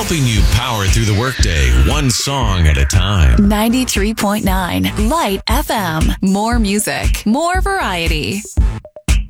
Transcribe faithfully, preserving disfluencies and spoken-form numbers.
helping you power through the workday, one song at a time. ninety-three point nine Light F M. More music, more variety.